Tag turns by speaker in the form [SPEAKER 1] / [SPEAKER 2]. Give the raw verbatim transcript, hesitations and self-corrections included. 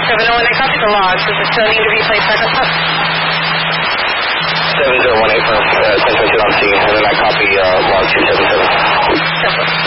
[SPEAKER 1] seven oh one, I copied the logs. Does it still need to be placed back on top?
[SPEAKER 2] seven zero one eight from uh, ten twenty-two on scene, and then I copy uh, log two seven seven.
[SPEAKER 1] Simple.